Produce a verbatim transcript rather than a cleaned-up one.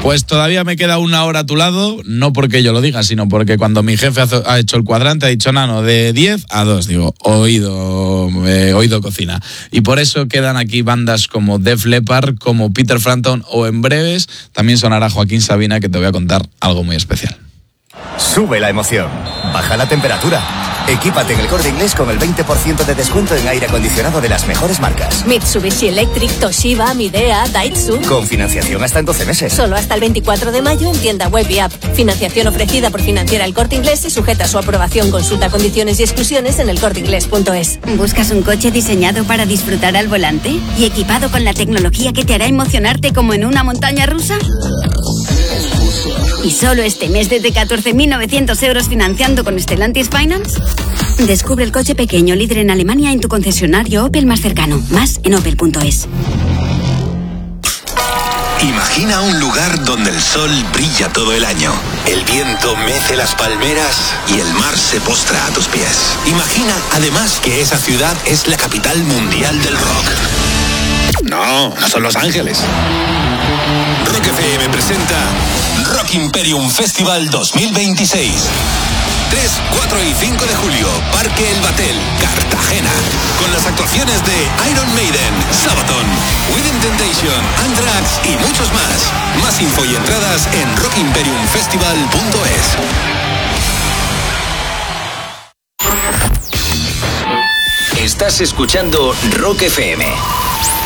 Pues todavía me queda una hora a tu lado, no porque yo lo diga, sino porque cuando mi jefe ha hecho el cuadrante ha dicho, Nano, de diez a dos, digo, oído, eh, oído cocina. Y por eso quedan aquí bandas como Def Leppard, como Peter Frampton, o en breves también sonará Joaquín Sabina, que te voy a contar algo muy especial. Sube la emoción, baja la temperatura. Equípate en El Corte Inglés con el veinte por ciento de descuento en aire acondicionado de las mejores marcas. Mitsubishi Electric, Toshiba, Midea, Daitsu. Con financiación hasta en doce meses. Solo hasta el veinticuatro de mayo en tienda web y app. Financiación ofrecida por Financiera El Corte Inglés y sujeta a su aprobación. Consulta condiciones y exclusiones en el corte inglés punto es. ¿Buscas un coche diseñado para disfrutar al volante y equipado con la tecnología que te hará emocionarte como en una montaña rusa? ¿Y solo este mes desde catorce mil novecientos euros financiando con Stellantis Finance? Descubre el coche pequeño líder en Alemania en tu concesionario Opel más cercano. Más en opel punto es. Imagina un lugar donde el sol brilla todo el año, el viento mece las palmeras y el mar se postra a tus pies. Imagina además que esa ciudad es la capital mundial del rock. No, no son Los Ángeles. Rock F M presenta Rock Imperium Festival dos mil veintiséis. tres, cuatro y cinco de julio, Parque El Batel, Cartagena. Con las actuaciones de Iron Maiden, Sabaton, Within Temptation, Anthrax y muchos más. Más info y entradas en rock imperium festival punto es. Estás escuchando Rock F M.